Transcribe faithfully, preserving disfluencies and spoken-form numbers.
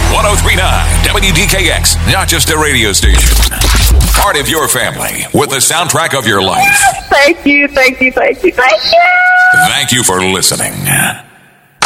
one oh three point nine W D K X, not just a radio station. Part of your family with the soundtrack of your life. Thank you, thank you, thank you, thank you. Thank you for listening.